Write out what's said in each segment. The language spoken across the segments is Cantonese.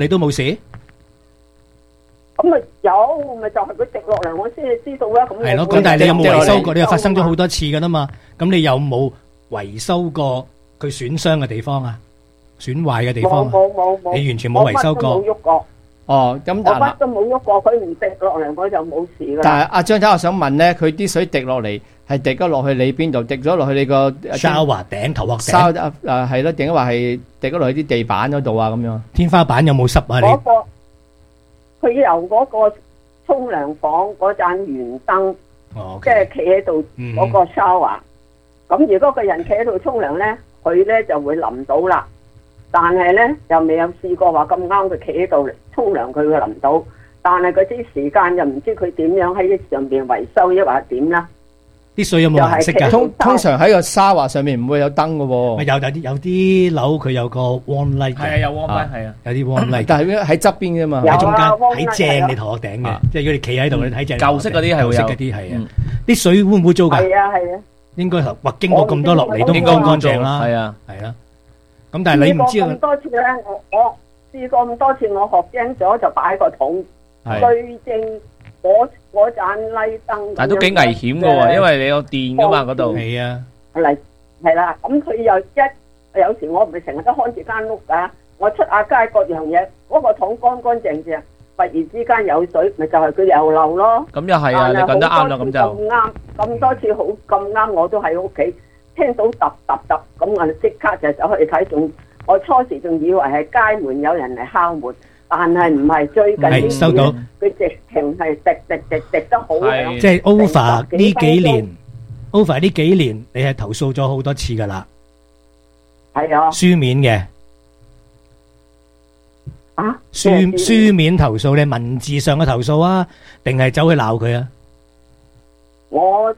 你都冇事？ 咁咪有，咪就係佢滴落嚟，我先知道啦。咁係咯，咁但係你有冇維修過？你又發生咗好多次噶啦嘛，咁你有冇維修過佢損傷嘅地方啊？損壞嘅地方啊？ 冇， 你完全冇維修過？ 我乜都冇喐過。 哦，咁我乜都冇喐過，佢唔滴落嚟我就冇事噶啦。 但係阿張太，我想問咧，佢啲水滴落嚟係滴咗落去你邊度？滴咗落去你個 shower 頂、頭殼頂頂？ 係咯，定係話係滴咗落去啲地板嗰度啊？咁樣天花板有冇濕啊？ 嗰個佢由嗰個沖涼房嗰盞圓燈，即係企喺度嗰個 shower。咁如果個人企喺度沖涼咧，佢咧就會淋到啦。但係咧又未有試過話咁啱佢企喺度沖涼，佢會淋到。但係嗰啲時間又唔知佢點樣喺上邊維修，抑或點啦。 啲水有冇顏色㗎？ 通常喺個沙華上面唔會有燈嘅喎。 有啲樓佢有個 warm light 嘅。 係啊，有 warm light 係啊， 有啲 warm light。 但係喺側邊啫嘛， 喺中間，喺正你頭殼頂嘅。即係如果你企喺度，你睇正。 舊式嗰啲係會有。 舊式嗰啲係啊。啲水污唔污糟㗎？ 係啊。 應該話經過咁多落嚟都應該乾淨啦。 係啊。 係啦。咁但係你唔知咁多次咧，我試過咁多次，我學精咗就擺個桶，對正嗰盞拉燈。 但係都幾危險㗎喎，因為你有電㗎嘛嗰度。 係啊， 係啦，咁佢又有時我唔係成日都看住間屋㗎，我出下街各樣嘢，嗰個桶乾乾淨淨，忽然之間有水，咪就係佢又漏咯。 咁又係啊，你講得啱啦，咁就咁啱，咁多次好咁啱，我都喺屋企。聽到揼揼揼，咁我即刻就走去睇，我初時仲以為係街門有人嚟敲門，但係唔係，最近啲收到佢直情係滴得好響。 即係 over 呢幾年，你係投訴咗好多次噶啦。 係啊， 書面嘅書面投訴，你文字上嘅投訴啊，定係走去鬧佢啊？ 我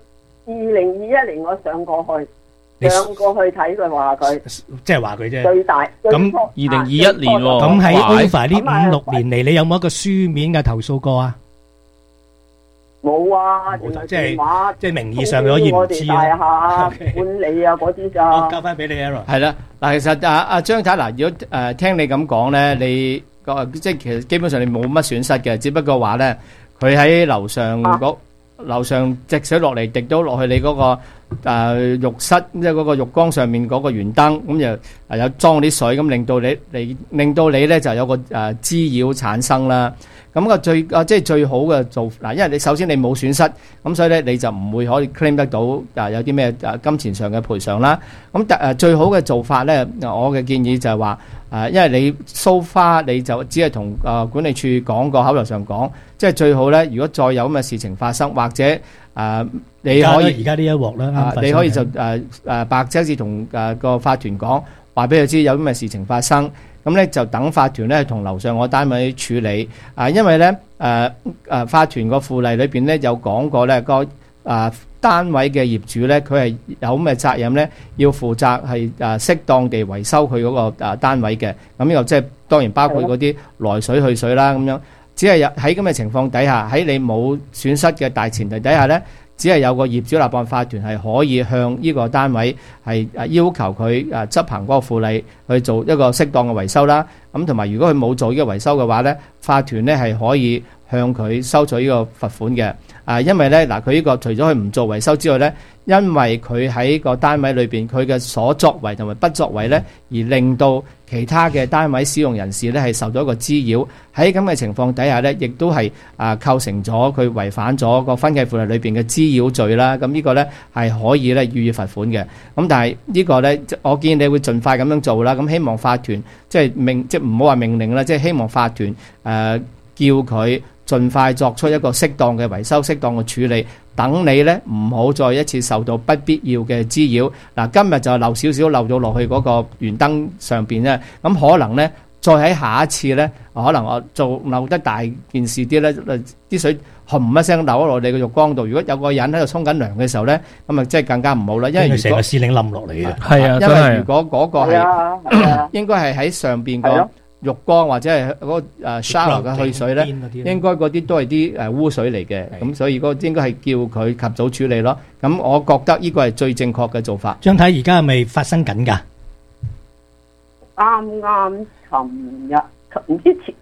2021年我上過去睇佢，話佢即係話佢啫。 最大咁 2021年喎， 咁喺 over 呢5-6年嚟，你有冇一個書面嘅投訴過啊？ 冇啊， 即係名義上可以唔知啊。管理啊嗰啲咋？ 我交翻俾你 Aaron。 係啦，嗱，其實阿張太，嗱，如果聽你咁講咧，你即係其實基本上你冇乜損失嘅，只不過話咧，佢喺樓上直水落嚟滴到落去你嗰個浴室，即係嗰個浴缸上面嗰個圓燈，咁就有裝啲水，咁令到你咧就有個滋擾產生啦。咁個即係最好嘅做嗱，因為你首先你冇損失，咁所以咧你就唔會可以 claim 得到有啲咩金錢上嘅賠償啦。咁最好嘅做法咧，我嘅建議就係話因為你 so far 你就只係同管理處講過，口頭上講，即係最好咧。如果再有咁嘅事情發生，或者你可以而家呢一鑊啦， 你可以就白紙字同個法團講，話俾佢知有咁嘅事情發生。咁咧就等法團咧同樓上個單位處理。因為咧法團個附例裏邊咧有講過咧個單位嘅業主咧，佢係有咁嘅責任咧，要負責係適當地維修佢嗰個單位嘅。咁又即係當然包括嗰啲來水去水啦，咁樣。只係喺咁嘅情況底下，喺你冇損失嘅大前提底下咧，只係有個業主立案法團係可以向呢個單位係要求佢執行嗰個附例去做一個適當嘅維修啦。咁同埋如果佢冇做呢個維修嘅話咧，法團咧係可以向佢收取呢個罰款嘅。因為咧嗱，佢呢個除咗佢唔做維修之外咧，因為佢喺個單位裏邊佢嘅所作為同埋不作為咧，而令到其他嘅單位使用人士咧係受到一個滋擾。喺咁嘅情況底下咧，亦都係構成咗佢違反咗個分契附例裏邊嘅滋擾罪啦。咁呢個咧係可以咧予以罰款嘅。咁但係呢個咧，我建議你會盡快咁樣做啦。咁希望法團即係唔好話命令啦，即係希望法團叫佢盡快作出一個適當嘅維修、適當嘅處理，等你咧唔好再一次受到不必要嘅滋擾。嗱，今日就漏少少漏咗落去嗰個圓燈上邊咧，咁可能咧再喺下一次咧，可能我做漏得大件事啲咧，啲水轟一聲漏咗落你個浴缸度。如果有個人喺度沖緊涼嘅時候咧，咁啊即係更加唔好啦。因為成個司令冧落嚟嘅， 係啊， 因為如果嗰個係應該係喺上邊個浴缸或者係嗰個shower 嘅去水咧，應該嗰啲都係啲污水嚟嘅，咁所以嗰應該係叫佢及早處理咯。咁我覺得呢個係最正確嘅做法。 張太而家係咪發生緊㗎？ 啱啱唔知